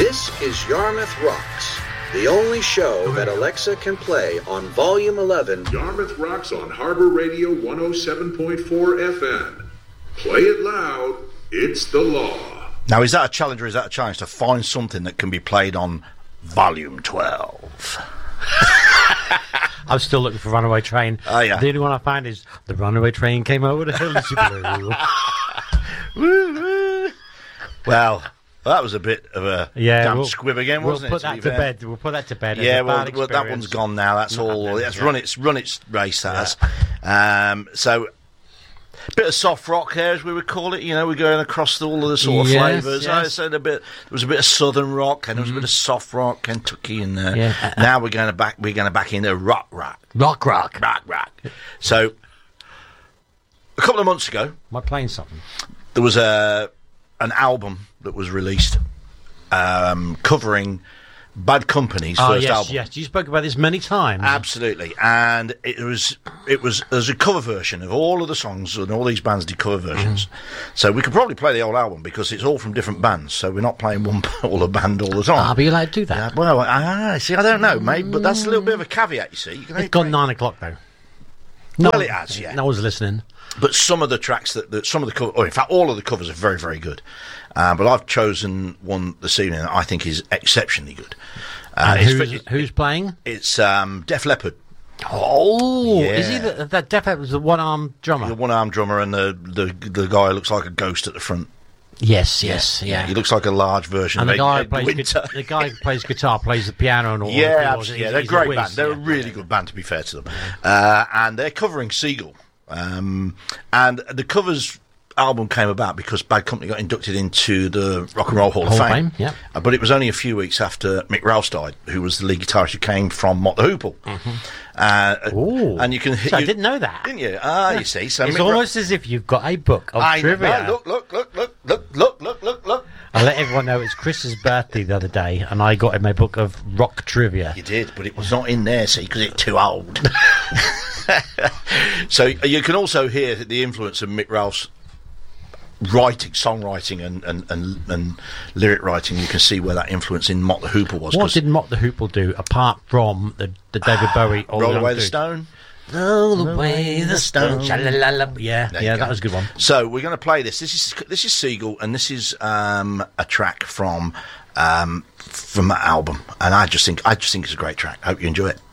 This is Yarmouth Rocks, the only show that Alexa can play on Volume 11. Yarmouth Rocks on Harbor Radio 107.4 FM. Play it loud, it's the law. Now, is that a challenge or is that a challenge to find something that can be played on Volume 12? I'm still looking for Runaway Train. Oh, yeah. The only one I find is The Runaway Train Came Over the Hills. Well, that was a bit of a damp squib again, wasn't it? We'll put that to bed. Yeah, well, that one's gone now. That's all. It's run its race, that has. So, a bit of soft rock there, as we would call it. You know, we're going across all of the sort of flavours. I said there was a bit of southern rock, and there was a bit of soft rock, Kentucky in there. Yeah. Now we're going back into rock. So, a couple of months ago, am I playing something? There was an album that was released covering Bad Company's first album. Yes, you spoke about this many times. Absolutely, and there's a cover version of all of the songs, and all these bands did cover versions. So we could probably play the old album because it's all from different bands. So we're not playing all a band all the time. Are you allowed to do that? See, I don't know, mate, but that's a little bit of a caveat. You see, it's gone 9 o'clock though. It has. Yeah, no one's listening. But some of the tracks in fact, all of the covers are very, very good. But I've chosen one this evening that I think is exceptionally good. Who's playing? It's Def Leppard. Oh, yeah. Is he that Def Leppard's the one-armed drummer? The one-armed drummer and the guy who looks like a ghost at the front. Yes. He looks like a large version and of the guy who plays guitar plays the piano and all. Yeah, absolutely. They're a great band. They're a really good band, to be fair to them. And they're covering Seagull. And the covers album came about because Bad Company got inducted into the Rock and Roll Hall of Fame. Yeah. But it was only a few weeks after Mick Ralphs died, who was the lead guitarist who came from Mott the Hoople. And you can. So I didn't know that, didn't you? You see, so it's almost as if you've got a book of trivia. Look. I let everyone know it's Chris's birthday the other day, and I got him a book of rock trivia. You did, but it was not in there, see, because it's too old. So you can also hear the influence of Mick Ralph's songwriting and lyric writing. You can see where that influence in Mott the Hoople was. What did Mott the Hoople do apart from the David Bowie? Roll Away the Stone. Roll away the stone. Yeah, that was a good one. So we're going to play this. This is Seagull, and this is a track from that album, and I just think it's a great track. I hope you enjoy it.